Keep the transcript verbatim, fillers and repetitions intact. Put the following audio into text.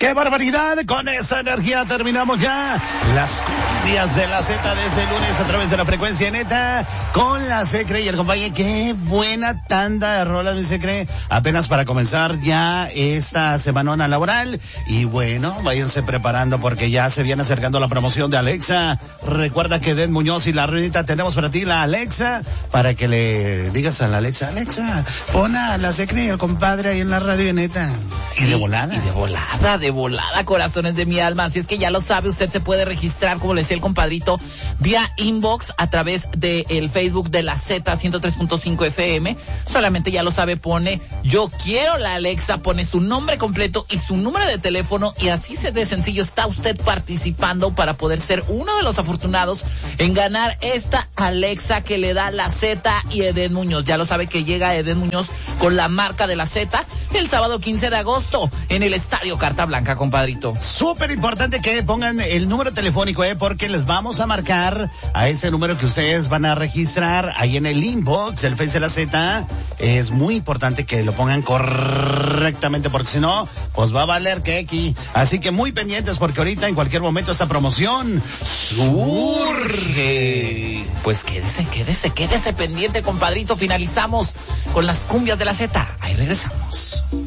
¡Qué barbaridad! Con esa energía terminamos ya las cumbias de la Z desde el lunes a través de la frecuencia neta con la Secre y el compañero. ¡Qué buena tanda de rolas, mi Secre! Apenas para comenzar ya esta semanona laboral. Y bueno, váyanse preparando porque ya se viene acercando la promoción de Alexa. Recuerda que Den Muñoz y la Renita tenemos para ti la Alexa para que le digas a la Alexa, Alexa, pon a la Secre y el compadre ahí en la radio neta. Y de volada. Y de volada, de volada, corazones de mi alma. Así es que ya lo sabe, usted se puede registrar, como le decía el compadrito, vía inbox a través del Facebook de la Z ciento tres punto cinco F M. Solamente ya lo sabe, pone yo quiero la Alexa, pone su nombre completo y su número de teléfono y así se de sencillo está usted participando para poder ser uno de los afortunados en ganar esta Alexa que le da la Z y Eden Muñoz. Ya lo sabe que llega Eden Muñoz con la marca de la Z el sábado quince de agosto en el Estadio Carta Blanca, compadrito. Súper importante que pongan el número telefónico, eh, porque les vamos a marcar a ese número que ustedes van a registrar ahí en el inbox, el Face de la Z. Es muy importante que lo pongan correctamente porque si no, pues va a valer que aquí. Así que muy pendientes porque ahorita en cualquier momento esta promoción surge. Pues quédese, quédese, quédese pendiente, compadrito. Finalizamos con las cumbias de la Z. Ahí regresamos.